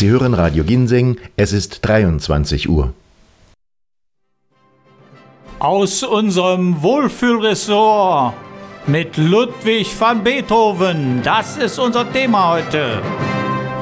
Sie hören Radio Ginseng, es ist 23 Uhr. Aus unserem Wohlfühlressort mit Ludwig van Beethoven, das ist unser Thema heute.